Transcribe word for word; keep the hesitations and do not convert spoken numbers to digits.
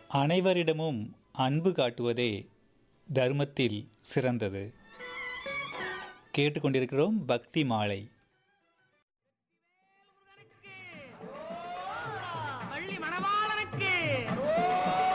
அனைவரிடமும் அன்பு காட்டுவதே தர்மத்தில் சிறந்தது. கேட்டுக்கொண்டிருக்கிறோம் பக்தி மாலை. வள்ளி மணவாளனுக்கு